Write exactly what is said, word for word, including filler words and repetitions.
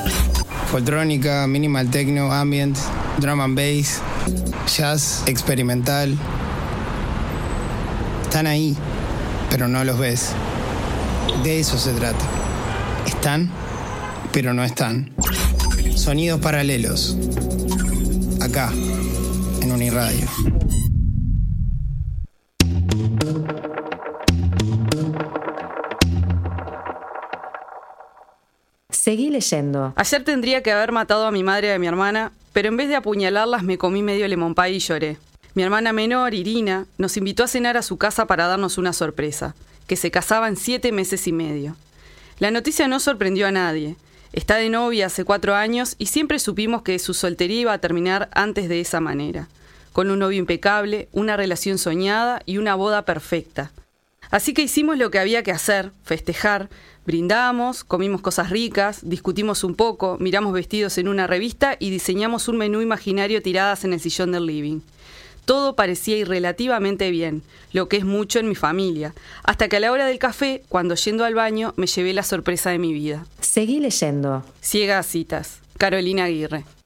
Foltrónica, minimal techno, ambient, drum and bass, jazz, experimental. Están ahí, pero no los ves. De eso se trata. Están, pero no están. Sonidos paralelos. Acá, en Uniradio. Seguí leyendo. Ayer tendría que haber matado a mi madre y a mi hermana, pero en vez de apuñalarlas me comí medio lemon pie y lloré. Mi hermana menor, Irina, nos invitó a cenar a su casa para darnos una sorpresa, que se casaba en siete meses y medio. La noticia no sorprendió a nadie. Está de novia hace cuatro años y siempre supimos que su soltería iba a terminar antes de esa manera, con un novio impecable, una relación soñada y una boda perfecta. Así que hicimos lo que había que hacer, festejar. Brindamos, comimos cosas ricas, discutimos un poco, miramos vestidos en una revista y diseñamos un menú imaginario tiradas en el sillón del living. Todo parecía ir relativamente bien, lo que es mucho en mi familia, hasta que a la hora del café, cuando yendo al baño, me llevé la sorpresa de mi vida. Seguí leyendo. Ciega a citas. Carolina Aguirre.